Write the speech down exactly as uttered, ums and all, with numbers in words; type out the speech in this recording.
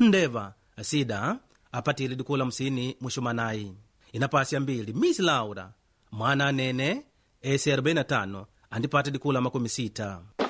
ndeva asida apatile dikula msini mushumanayi inapasi ya mbili Miss Laura mwana anene esi arobaini na tano andipata dikula makumi sita.